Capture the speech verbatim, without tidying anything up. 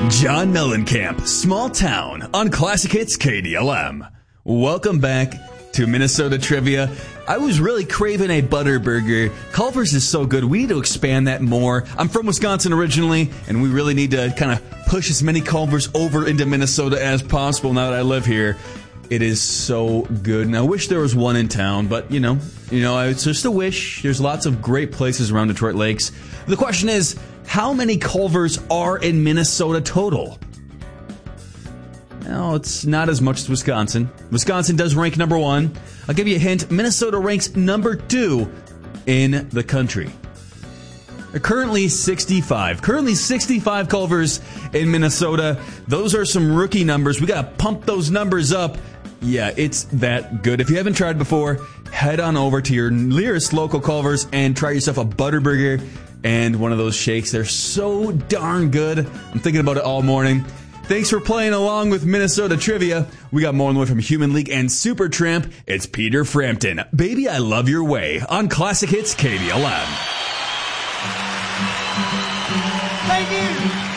John Mellencamp, Small Town on Classic Hits K D L M. Welcome back to Minnesota Trivia. I was really craving a butter burger. Culver's is so good. We need to expand that more. I'm from Wisconsin originally, and we really need to kind of push as many Culver's over into Minnesota as possible now that I live here. It is so good. And I wish there was one in town, but, you know, you know, it's just a wish. There's lots of great places around Detroit Lakes. The question is, how many Culver's are in Minnesota total? Well, it's not as much as Wisconsin. Wisconsin does rank number one. I'll give you a hint. Minnesota ranks number two in the country. There are currently sixty-five. Currently sixty-five Culver's in Minnesota. Those are some rookie numbers. We got to pump those numbers up. Yeah, it's that good. If you haven't tried before, head on over to your nearest local Culver's and try yourself a butter burger and one of those shakes. They're so darn good. I'm thinking about it all morning. Thanks for playing along with Minnesota Trivia. We got more on the way from Human League and Supertramp. It's Peter Frampton. Baby, I Love Your Way on Classic Hits K D L M. Thank you.